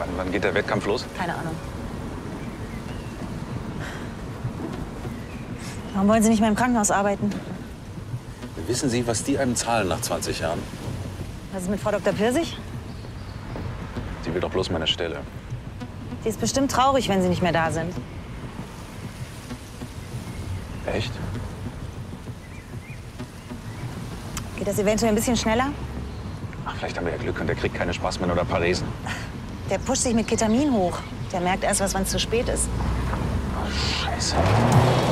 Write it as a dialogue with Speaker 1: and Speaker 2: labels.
Speaker 1: Wann geht der Wettkampf los?
Speaker 2: Keine Ahnung. Warum wollen Sie nicht mehr im Krankenhaus arbeiten?
Speaker 1: Wissen Sie, was die einem zahlen nach 20 Jahren?
Speaker 2: Was ist mit Frau Dr. Pirsig?
Speaker 1: Sie will doch bloß meine Stelle.
Speaker 2: Die ist bestimmt traurig, wenn Sie nicht mehr da sind.
Speaker 1: Echt?
Speaker 2: Geht das eventuell ein bisschen schneller?
Speaker 1: Ach, vielleicht haben wir ja Glück und der kriegt keine Spasmen oder Paresen.
Speaker 2: Der pusht sich mit Ketamin hoch. Der merkt erst was, wenn es zu spät ist.
Speaker 1: Ach, Scheiße.